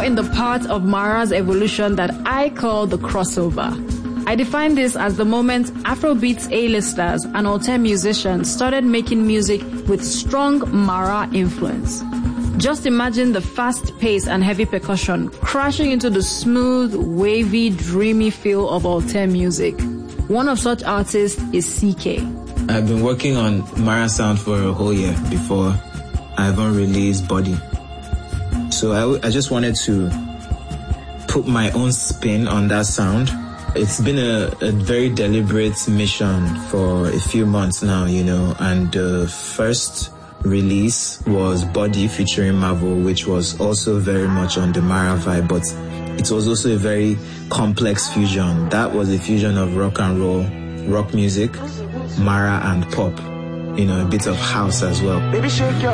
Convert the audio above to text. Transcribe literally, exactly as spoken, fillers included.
in the part of Mara's evolution that I call the crossover. I define this as the moment Afrobeats A-listers and Altair musicians started making music with strong Mara influence. Just imagine the fast pace and heavy percussion crashing into the smooth, wavy, dreamy feel of Altair music. One of such artists is C K. I've been working on Mara sound for a whole year before I even released Body. So I, I just wanted to put my own spin on that sound. It's been a, a very deliberate mission for a few months now, you know, and the first release was Body featuring Marvel, which was also very much on the Mara vibe, but it was also a very complex fusion. That was a fusion of rock and roll, rock music, Mara and pop, you know, a bit of house as well. Baby, shake your